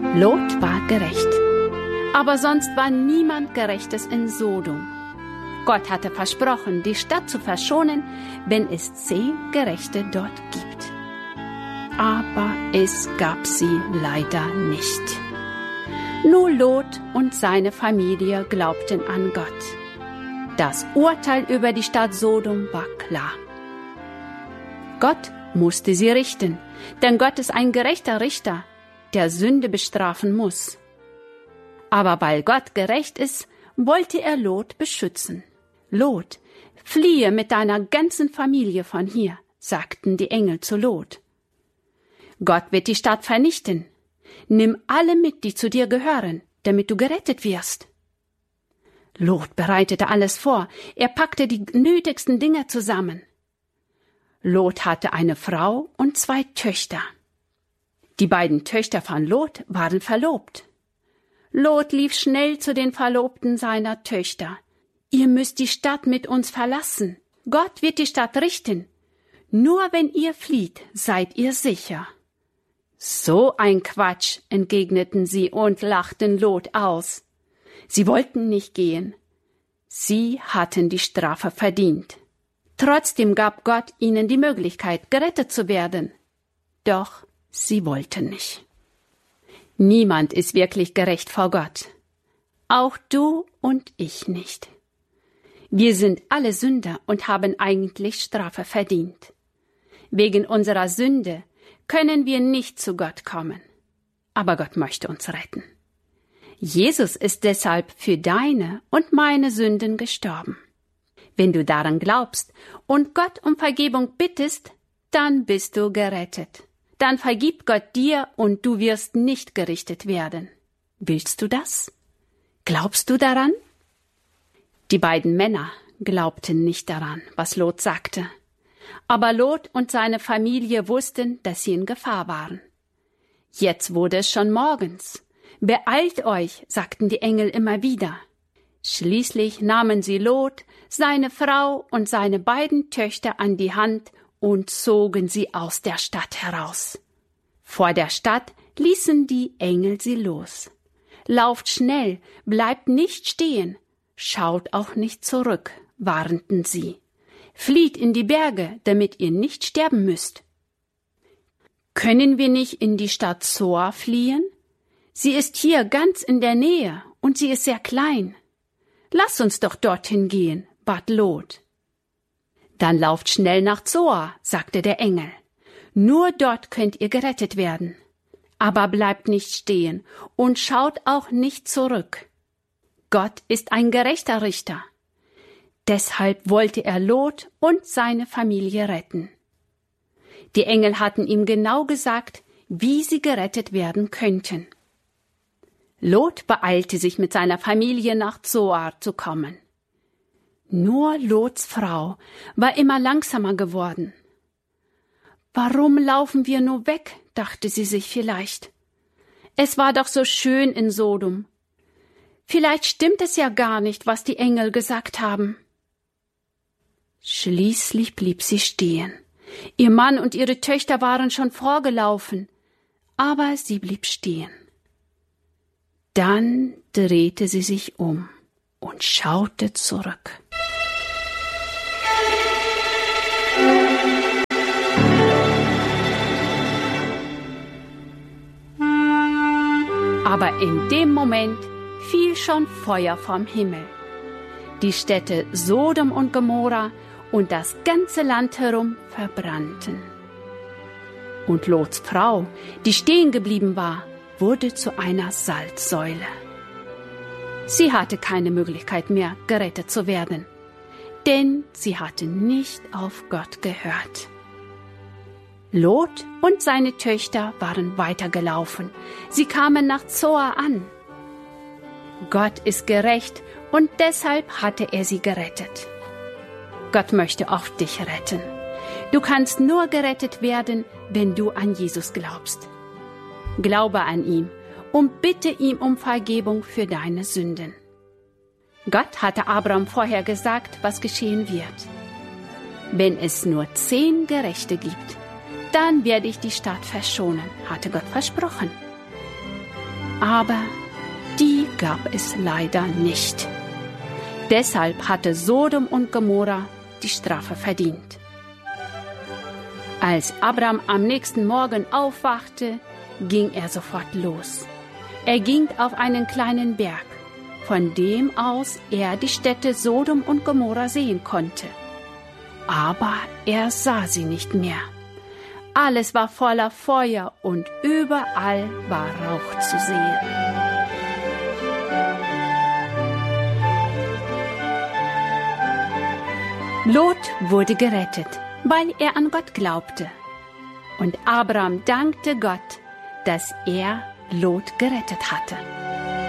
Lot war gerecht, aber sonst war niemand Gerechtes in Sodom. Gott hatte versprochen, die Stadt zu verschonen, wenn es 10 Gerechte dort gibt. Aber es gab sie leider nicht. Nur Lot und seine Familie glaubten an Gott. Das Urteil über die Stadt Sodom war klar. Gott musste sie richten, denn Gott ist ein gerechter Richter, der Sünde bestrafen muss. Aber weil Gott gerecht ist, wollte er Lot beschützen. Lot, fliehe mit deiner ganzen Familie von hier, sagten die Engel zu Lot. Gott wird die Stadt vernichten. Nimm alle mit, die zu dir gehören, damit du gerettet wirst. Lot bereitete alles vor. Er packte die nötigsten Dinge zusammen. Lot hatte eine Frau und 2 Töchter. Die beiden Töchter von Lot waren verlobt. Lot lief schnell zu den Verlobten seiner Töchter. Ihr müsst die Stadt mit uns verlassen. Gott wird die Stadt richten. Nur wenn ihr flieht, seid ihr sicher. So ein Quatsch, entgegneten sie und lachten Lot aus. Sie wollten nicht gehen. Sie hatten die Strafe verdient. Trotzdem gab Gott ihnen die Möglichkeit, gerettet zu werden. Doch sie wollten nicht. Niemand ist wirklich gerecht vor Gott. Auch du und ich nicht. Wir sind alle Sünder und haben eigentlich Strafe verdient. Wegen unserer Sünde können wir nicht zu Gott kommen. Aber Gott möchte uns retten. Jesus ist deshalb für deine und meine Sünden gestorben. Wenn du daran glaubst und Gott um Vergebung bittest, dann bist du gerettet. Dann vergibt Gott dir und du wirst nicht gerichtet werden. Willst du das? Glaubst du daran? Die beiden Männer glaubten nicht daran, was Lot sagte. Aber Lot und seine Familie wussten, dass sie in Gefahr waren. Jetzt wurde es schon morgens. Beeilt euch, sagten die Engel immer wieder. Schließlich nahmen sie Lot, seine Frau und seine beiden Töchter an die Hand und zogen sie aus der Stadt heraus. Vor der Stadt ließen die Engel sie los. Lauft schnell, bleibt nicht stehen, schaut auch nicht zurück, warnten sie. Flieht in die Berge, damit ihr nicht sterben müsst. Können wir nicht in die Stadt Zoar fliehen? Sie ist hier ganz in der Nähe und sie ist sehr klein. Lass uns doch dorthin gehen, bat Lot. Dann lauft schnell nach Zoar, sagte der Engel. Nur dort könnt ihr gerettet werden. Aber bleibt nicht stehen und schaut auch nicht zurück. Gott ist ein gerechter Richter. Deshalb wollte er Lot und seine Familie retten. Die Engel hatten ihm genau gesagt, wie sie gerettet werden könnten. Lot beeilte sich mit seiner Familie nach Zoar zu kommen. Nur Lots Frau war immer langsamer geworden. Warum laufen wir nur weg, dachte sie sich vielleicht. Es war doch so schön in Sodom. Vielleicht stimmt es ja gar nicht, was die Engel gesagt haben. Schließlich blieb sie stehen. Ihr Mann und ihre Töchter waren schon vorgelaufen, aber sie blieb stehen. Dann drehte sie sich um und schaute zurück. Aber in dem Moment fiel schon Feuer vom Himmel. Die Städte Sodom und Gomorra und das ganze Land herum verbrannten. Und Lots Frau, die stehen geblieben war, wurde zu einer Salzsäule. Sie hatte keine Möglichkeit mehr, gerettet zu werden, denn sie hatte nicht auf Gott gehört. Lot und seine Töchter waren weitergelaufen. Sie kamen nach Zoar an. Gott ist gerecht und deshalb hatte er sie gerettet. Gott möchte auch dich retten. Du kannst nur gerettet werden, wenn du an Jesus glaubst. Glaube an ihn und bitte ihn um Vergebung für deine Sünden. Gott hatte Abraham vorher gesagt, was geschehen wird. Wenn es nur 10 Gerechte gibt, dann werde ich die Stadt verschonen, hatte Gott versprochen. Aber die gab es leider nicht. Deshalb hatte Sodom und Gomorra die Strafe verdient. Als Abram am nächsten Morgen aufwachte, ging er sofort los. Er ging auf einen kleinen Berg, von dem aus er die Städte Sodom und Gomorra sehen konnte. Aber er sah sie nicht mehr. Alles war voller Feuer und überall war Rauch zu sehen. Lot wurde gerettet, weil er an Gott glaubte. Und Abram dankte Gott, dass er Lot gerettet hatte.